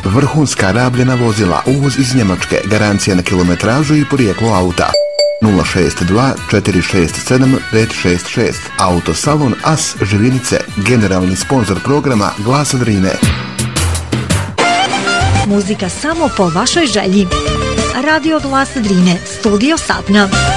vrhunska rabljena vozila, uvoz iz Njemačke, garancija na kilometražu i porijeklo auta. 062 467 566. Autosalon As Živinice, generalni sponzor programa Glasa Drine. Muzika samo po vašoj želji. Radio Glas Drine, studio Sapna.